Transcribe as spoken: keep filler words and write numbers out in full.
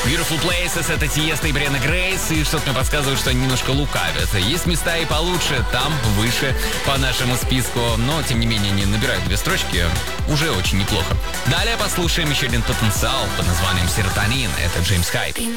Beautiful Places — это Тиеста и Брианна Грейс, и что-то мне подсказывает, что они немножко лукавят. Есть места и получше, там выше по нашему списку, но, тем не менее, они набирают две строчки, уже очень неплохо. Далее послушаем еще один потенциал под названием «Серотонин». Это Джеймс Хайп.